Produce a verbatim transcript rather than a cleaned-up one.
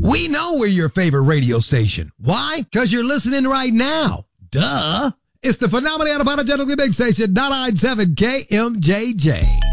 We know we're your favorite radio station. Why? Because you're listening right now. Duh. It's the phenomenal unapologetically big station, ninety-nine point seven K M J J.